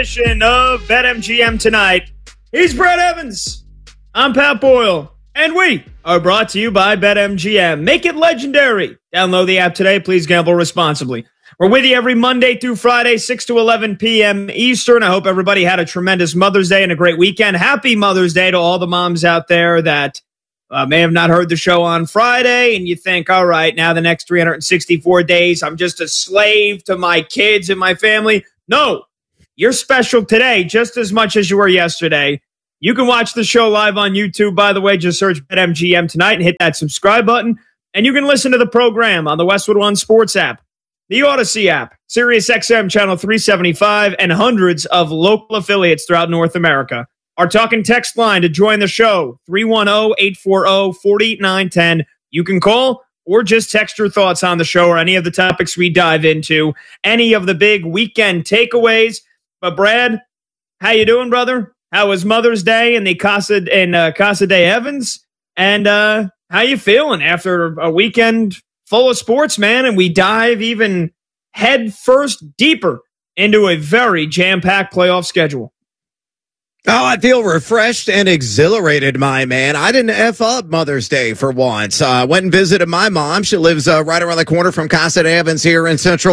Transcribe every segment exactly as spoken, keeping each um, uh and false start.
edition of BetMGM Tonight. He's Brad Evans. I'm Pat Boyle. And we are brought to you by BetMGM. Make it legendary. Download the app today. Please gamble responsibly. We're with you every Monday through Friday, six to eleven p.m. Eastern. I hope everybody had a tremendous Mother's Day and a great weekend. Happy Mother's Day to all the moms out there that uh, may have not heard the show on Friday, and you think, all right, now the next three hundred sixty-four days, I'm just a slave to my kids and my family. No, you're special today just as much as you were yesterday. You can watch the show live on YouTube, by the way. Just search BetMGM Tonight and hit that subscribe button. And you can listen to the program on the Westwood One Sports app, the Odyssey app, SiriusXM Channel three seventy-five, and hundreds of local affiliates throughout North America. Our talking text line to join the show, three one zero, eight four zero, four nine one zero. You can call or just text your thoughts on the show or any of the topics we dive into, any of the big weekend takeaways. But Brad, how you doing, brother? How was Mother's Day in the Casa in uh, Casa de Evans? And uh, how you feeling after a weekend full of sports, man? And we dive even head first deeper into a very jam-packed playoff schedule. Oh, I feel refreshed and exhilarated, my man. I didn't F up Mother's Day for once. I uh, went and visited my mom. She lives uh, right around the corner from Casa de Evans here in Central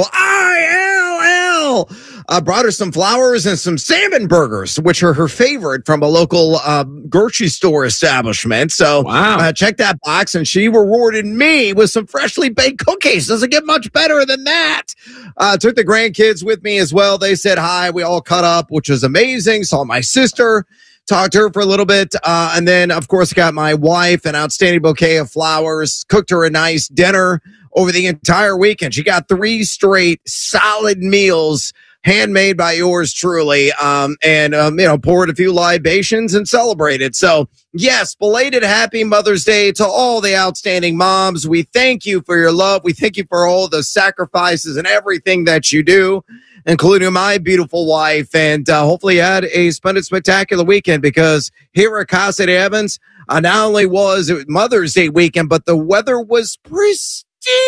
I L L. I uh, brought her some flowers and some salmon burgers, which are her favorite from a local uh, grocery store establishment. So wow. uh, check that box, and she rewarded me with some freshly baked cookies. Doesn't get much better than that. Uh, took the grandkids with me as well. They said hi. We all cut up, which was amazing. Saw my sister, talked to her for a little bit. Uh, and then, of course, got my wife an outstanding bouquet of flowers, cooked her a nice dinner over the entire weekend. She got three straight solid meals, handmade by yours truly, um, and, um, you know, poured a few libations and celebrated. So, yes, belated happy Mother's Day to all the outstanding moms. We thank you for your love. We thank you for all the sacrifices and everything that you do, including my beautiful wife. And uh, hopefully you had a splendid, spectacular weekend, because here at Casa de Evans, uh, not only was it Mother's Day weekend, but the weather was pristine.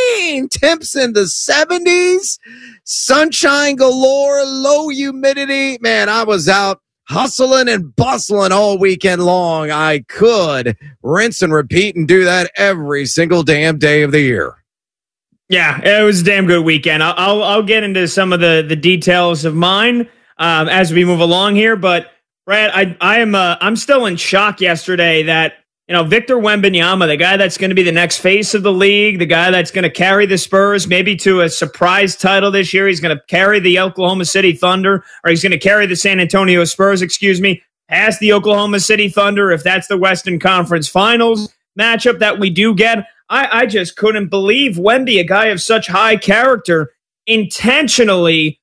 Temps in the seventies, sunshine galore, low humidity. Man, I was out hustling and bustling all weekend long. I could rinse and repeat and do that every single damn day of the year. Yeah, it was a damn good weekend. I'll I'll, I'll get into some of the, the details of mine um, as we move along here. But Brad, I I am uh, I'm still in shock yesterday that, you know, Victor Wembanyama, the guy that's going to be the next face of the league, the guy that's going to carry the Spurs maybe to a surprise title this year. He's going to carry the Oklahoma City Thunder, or he's going to carry the San Antonio Spurs, excuse me, past the Oklahoma City Thunder if that's the Western Conference Finals matchup that we do get. I, I just couldn't believe Wemby, a guy of such high character, intentionally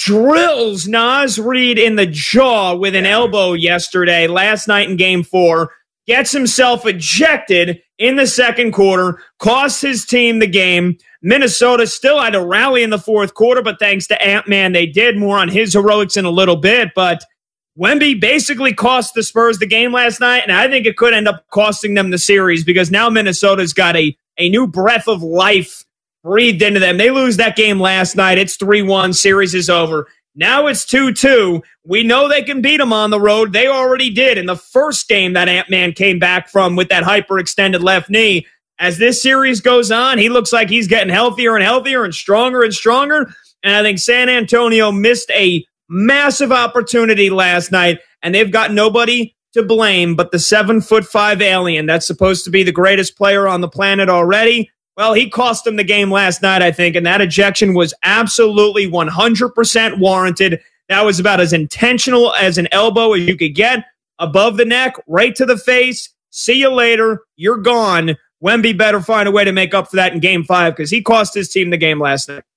drills Naz Reid in the jaw with an elbow yesterday, last night in game four. Gets himself ejected in the second quarter, costs his team the game. Minnesota still had a rally in the fourth quarter, but thanks to Ant-Man, they did. More on his heroics in a little bit. But Wemby basically cost the Spurs the game last night, and I think it could end up costing them the series, because now Minnesota's got a, a new breath of life breathed into them. They lose that game last night. It's three one. Series is over. Now it's two two. We know they can beat them on the road. They already did in the first game that Ant-Man came back from with that hyperextended left knee. As this series goes on, he looks like he's getting healthier and healthier and stronger and stronger. And I think San Antonio missed a massive opportunity last night, and they've got nobody to blame but the seven foot five alien that's supposed to be the greatest player on the planet already. Well, he cost them the game last night, I think, and that ejection was absolutely one hundred percent warranted. That was about as intentional as an elbow as you could get, above the neck, right to the face. See you later. You're gone. Wemby better find a way to make up for that in game five, because he cost his team the game last night.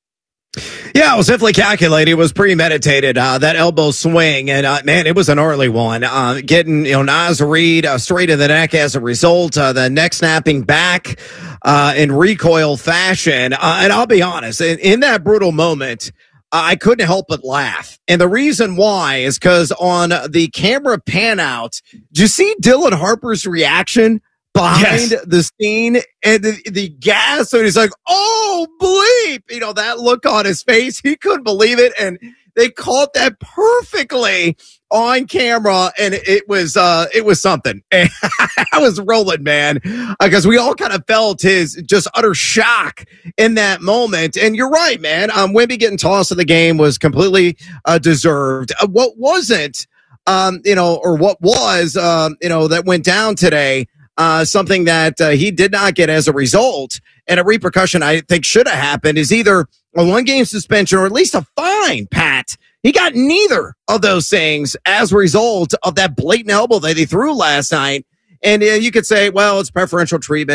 Yeah, it was definitely calculated. It was premeditated, uh, that elbow swing. And, uh, man, it was an early one. Uh, getting, you know, Naz Reid uh, straight in the neck as a result. Uh, the neck snapping back uh, in recoil fashion. Uh, and I'll be honest, in, in that brutal moment, uh, I couldn't help but laugh. And the reason why is because on the camera pan out, did you see Dylan Harper's reaction behind yes. the scene and the, the gas? So he's like, oh, bleep. You know, that look on his face, he couldn't believe it. And they caught that perfectly on camera, and it was uh, it was something. And I was rolling, man, because uh, we all kind of felt his just utter shock in that moment. And you're right, man. Um, Wemby getting tossed in the game was completely uh, deserved. Uh, what wasn't, um, you know, or what was, um, you know, that went down today, uh, something that uh, he did not get as a result, and a repercussion I think should have happened, is either a one-game suspension or at least a fine, Pat. He got neither of those things as a result of that blatant elbow that he threw last night. And uh, you could say, well, it's preferential treatment.